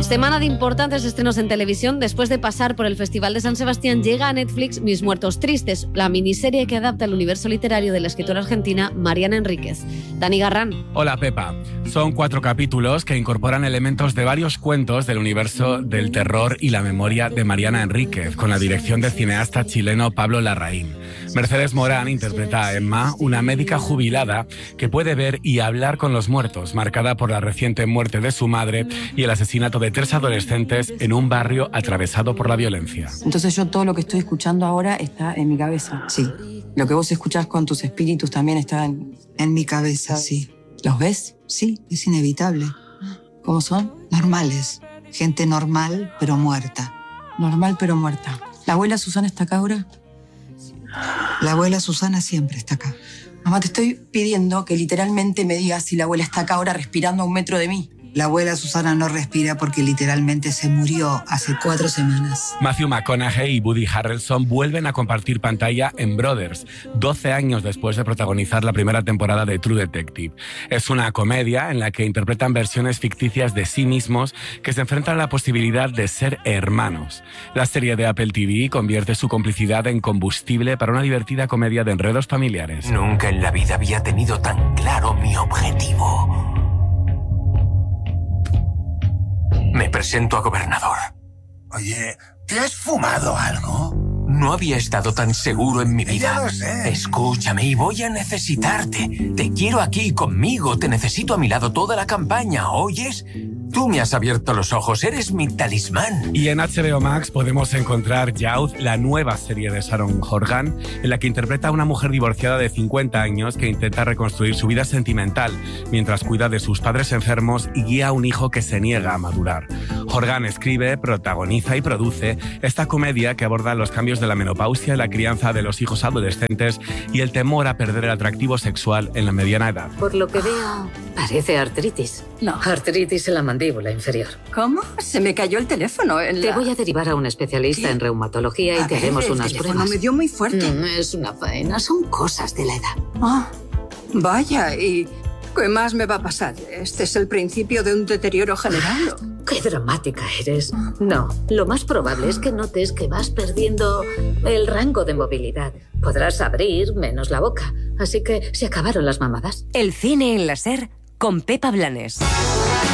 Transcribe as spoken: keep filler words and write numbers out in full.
Semana de importantes estrenos en televisión. Después de pasar por el Festival de San Sebastián, llega a Netflix Mis Muertos Tristes, la miniserie que adapta el universo literario de la escritora argentina Mariana Enríquez. Dani Garrán. Hola, Pepa. Son cuatro capítulos que incorporan elementos de varios cuentos del universo del terror y la memoria de Mariana Enríquez, con la dirección del cineasta chileno Pablo Larraín. Mercedes Morán interpreta a Emma, una médica jubilada que puede ver y hablar con los muertos, marcada por la reciente muerte de su madre y el asesinato de tres adolescentes en un barrio atravesado por la violencia. Entonces yo todo lo que estoy escuchando ahora está en mi cabeza. Sí. Lo que vos escuchás con tus espíritus también está en... En mi cabeza, sí. ¿Los ves? Sí, es inevitable. ¿Cómo son? Normales. Gente normal, pero muerta. Normal pero muerta. ¿La abuela Susana está acá ahora? La abuela Susana siempre está acá. Mamá, te estoy pidiendo que literalmente me digas si la abuela está acá ahora respirando a un metro de mí. La abuela Susana no respira porque literalmente se murió hace cuatro semanas. Matthew McConaughey y Woody Harrelson vuelven a compartir pantalla en Brothers, doce años después de protagonizar la primera temporada de True Detective. Es una comedia en la que interpretan versiones ficticias de sí mismos que se enfrentan a la posibilidad de ser hermanos. La serie de Apple T V convierte su complicidad en combustible para una divertida comedia de enredos familiares. Nunca en la vida había tenido tan claro mi objetivo. Me presento a gobernador. Oye, ¿te has fumado algo? No había estado tan seguro en mi vida. Ya lo sé. Escúchame, y voy a necesitarte. Te quiero aquí conmigo. Te necesito a mi lado toda la campaña, ¿oyes? Tú me has abierto los ojos. Eres mi talismán. Y en H B O Max podemos encontrar Youth, la nueva serie de Sharon Horgan, en la que interpreta a una mujer divorciada de cincuenta años que intenta reconstruir su vida sentimental mientras cuida de sus padres enfermos y guía a un hijo que se niega a madurar. Horgan escribe, protagoniza y produce esta comedia que aborda los cambios de la menopausia, la crianza de los hijos adolescentes y el temor a perder el atractivo sexual en la mediana edad. Por lo que veo, parece artritis. No. Artritis en la mandíbula inferior. ¿Cómo? Se me cayó el teléfono en Te la... voy a derivar a un especialista ¿Qué? en reumatología y A te ver, haremos el unas teléfono pruebas. me dio muy fuerte. Mm, es una faena, son cosas de la edad. Ah, vaya, ¿y qué más me va a pasar? ¿Este es el principio de un deterioro general? Qué dramática eres. No, lo más probable es que notes que vas perdiendo el rango de movilidad. Podrás abrir menos la boca, así que se acabaron las mamadas. El cine en la SER con Pepa Blanes.